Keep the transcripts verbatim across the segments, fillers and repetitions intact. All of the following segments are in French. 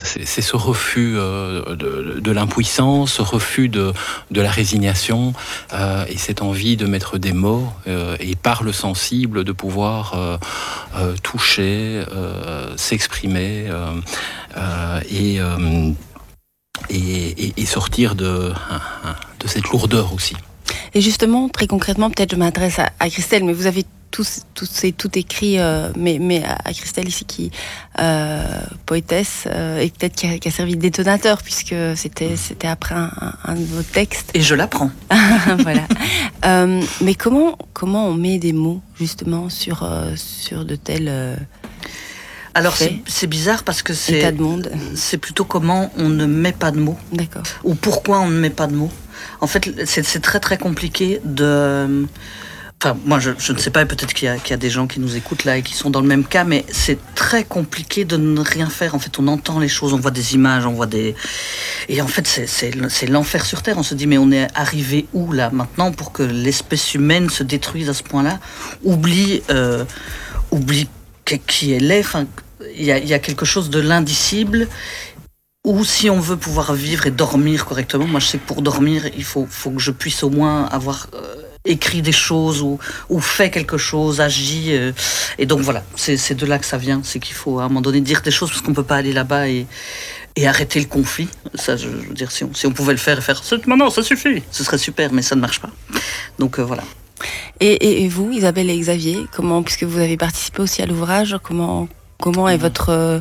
c'est, c'est ce refus euh, de, de l'impuissance, ce refus de, de la résignation, euh, et cette envie de mettre des mots, euh, et par le sensible, de pouvoir euh, euh, toucher, euh, s'exprimer, euh, euh, et, euh, et, et, et sortir de, de cette lourdeur aussi. Et justement, très concrètement, peut-être je m'adresse à, à Christelle, mais vous avez tous, tous c'est tout écrit, euh, mais, mais à Christelle ici, qui euh, poétesse, euh, et peut-être qui a, qui a servi de détonateur, puisque c'était, c'était après un, un de vos textes. Et je l'apprends. Voilà. Euh, mais comment, comment on met des mots, justement, sur, euh, sur de tels... Euh, Alors c'est, c'est bizarre parce que c'est, état de monde. C'est plutôt comment on ne met pas de mots. D'accord. Ou pourquoi on ne met pas de mots. En fait, c'est, c'est très très compliqué de... Enfin, moi, je, je ne sais pas, peut-être qu'il y, a, qu'il y a des gens qui nous écoutent là et qui sont dans le même cas, mais c'est très compliqué de ne rien faire. En fait, on entend les choses, on voit des images, on voit des... Et en fait, c'est, c'est, c'est l'enfer sur Terre. On se dit, mais on est arrivé où, là, maintenant, pour que l'espèce humaine se détruise à ce point-là, oublie, euh, oublie qui elle est. Enfin, il y a, il y a quelque chose de l'indicible. Ou si on veut pouvoir vivre et dormir correctement, moi, je sais que pour dormir, il faut, faut que je puisse au moins avoir... Euh, écrit des choses ou, ou fait quelque chose, agi. Euh, et donc voilà, c'est, c'est de là que ça vient. C'est qu'il faut à un moment donné dire des choses parce qu'on ne peut pas aller là-bas et, et arrêter le conflit. Ça, je, je veux dire, si on, si on pouvait le faire et faire « maintenant, ça suffit », ce serait super, mais ça ne marche pas. Donc euh, voilà. Et, et, et vous, Isabelle et Xavier, comment, puisque vous avez participé aussi à l'ouvrage, comment, comment est votre... Euh,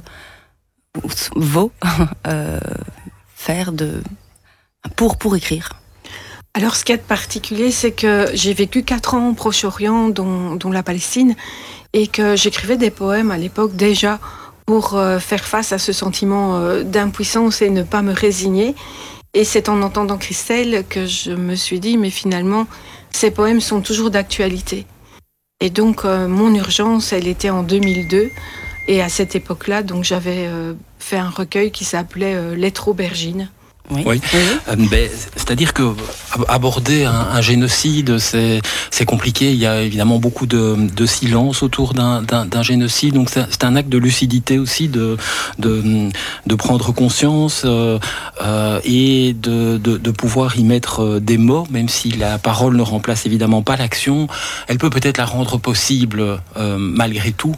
vos euh, faire de, pour, pour écrire? Alors, ce qu'il y a de particulier, c'est que j'ai vécu quatre ans au Proche-Orient, dont, dont la Palestine, et que j'écrivais des poèmes à l'époque déjà pour euh, faire face à ce sentiment euh, d'impuissance et ne pas me résigner. Et c'est en entendant Christelle que je me suis dit, mais finalement, ces poèmes sont toujours d'actualité. Et donc, euh, mon urgence, elle était en deux mille deux. Et à cette époque-là, donc, j'avais euh, fait un recueil qui s'appelait euh, « Lettres aubergines ». Oui. oui. Euh, ben, c'est-à-dire que aborder un, un génocide, c'est, c'est compliqué. Il y a évidemment beaucoup de, de silence autour d'un, d'un, d'un génocide. Donc c'est, c'est un acte de lucidité aussi, de, de, de prendre conscience euh, euh, et de, de, de pouvoir y mettre des mots, même si la parole ne remplace évidemment pas l'action. Elle peut peut-être la rendre possible euh, malgré tout.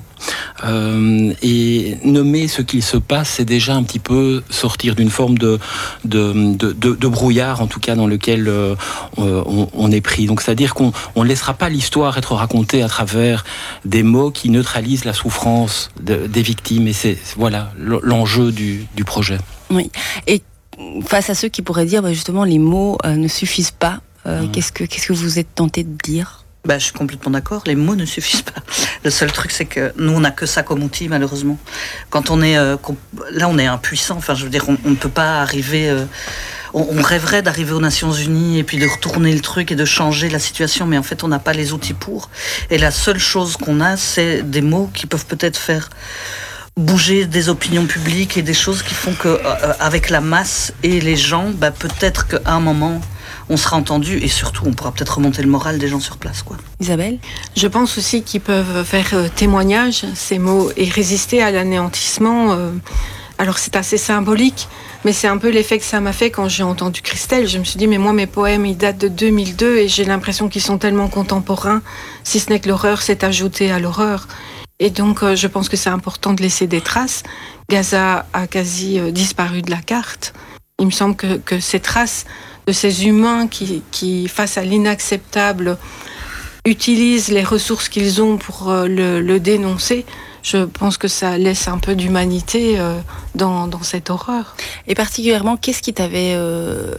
Euh, et nommer ce qu'il se passe, c'est déjà un petit peu sortir d'une forme de, de De, de, de brouillard, en tout cas, dans lequel euh, on, on est pris. Donc, c'est-à-dire qu'on ne laissera pas l'histoire être racontée à travers des mots qui neutralisent la souffrance de, des victimes. Et c'est, voilà, l'enjeu du, du projet. Oui. Et face à ceux qui pourraient dire, bah, justement, les mots euh, ne suffisent pas, euh, mmh. qu'est-ce que, qu'est-ce que vous êtes tenté de dire ? Bah, je suis complètement d'accord, les mots ne suffisent pas. Le seul truc, c'est que nous, on n'a que ça comme outil, malheureusement. Quand on est... Euh, là, on est impuissant. Enfin, je veux dire, on, on ne peut pas arriver... Euh, on, on rêverait d'arriver aux Nations Unies et puis de retourner le truc et de changer la situation, mais en fait, on n'a pas les outils pour. Et la seule chose qu'on a, c'est des mots qui peuvent peut-être faire bouger des opinions publiques et des choses qui font que, euh, avec la masse et les gens, bah, peut-être qu'à un moment... on sera entendu et surtout on pourra peut-être remonter le moral des gens sur place, quoi. Isabelle ? Je pense aussi qu'ils peuvent faire euh, témoignage, ces mots, et résister à l'anéantissement. Euh, alors c'est assez symbolique, mais c'est un peu l'effet que ça m'a fait quand j'ai entendu Christelle. Je me suis dit, mais moi mes poèmes ils datent de deux mille deux et j'ai l'impression qu'ils sont tellement contemporains, si ce n'est que l'horreur s'est ajoutée à l'horreur. Et donc euh, je pense que c'est important de laisser des traces. Gaza a quasi euh, disparu de la carte. Il me semble que, que ces traces de ces humains qui, qui, face à l'inacceptable, utilisent les ressources qu'ils ont pour euh, le, le dénoncer, je pense que ça laisse un peu d'humanité euh, dans, dans cette horreur. Et particulièrement, qu'est-ce qui t'avait euh,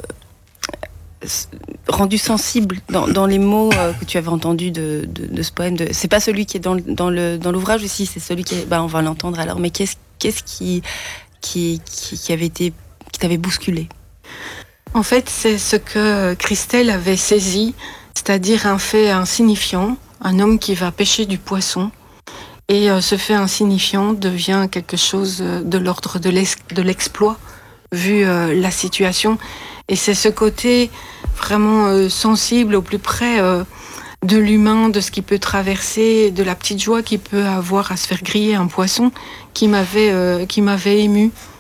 rendu sensible dans, dans les mots euh, que tu avais entendus de, de, de ce poème de... C'est pas celui qui est dans, dans, le, dans l'ouvrage aussi, c'est celui qui est... Bah, on va l'entendre alors, mais qu'est-ce, qu'est-ce qui, qui, qui, qui avait été... qui t'avait bousculé ? En fait, c'est ce que Christelle avait saisi, c'est-à-dire un fait insignifiant, un homme qui va pêcher du poisson, et euh, ce fait insignifiant devient quelque chose de l'ordre de, l'ex- de l'exploit, vu euh, la situation. Et c'est ce côté vraiment euh, sensible, au plus près euh, de l'humain, de ce qu'il peut traverser, de la petite joie qu'il peut avoir à se faire griller un poisson, qui m'avait, euh, qui m'avait émue.